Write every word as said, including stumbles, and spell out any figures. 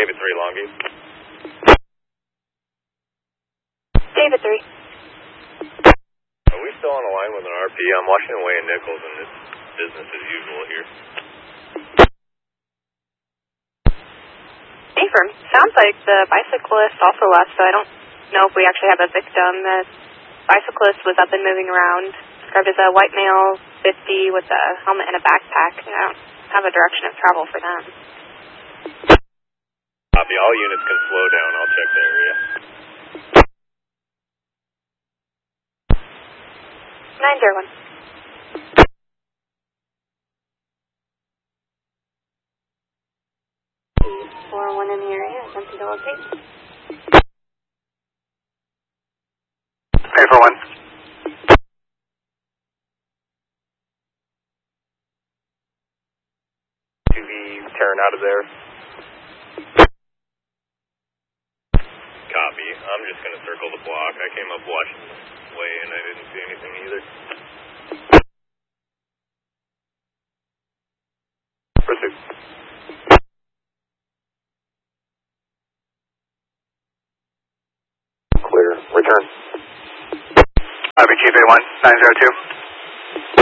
David three, Longview. David three. Are we still on a line with an R P? I'm watching away in Nichols, and it's business as usual here. Affirm. Sounds like the bicyclist also left, so I don't know if we actually have a victim. The bicyclist was up and moving around, described as a white male, fifty, with a helmet and a backpack. I don't have a direction of travel for them. Copy. All units can slow down. I'll check the area. nine zero one. four one in the area, attempting to locate. Pay for one. two V tearing out of there. Copy. I'm just going to circle the block. I came up Washington Way and I didn't see anything either. Pursuit. Clear. Return. R B Chief eight one, nine zero two.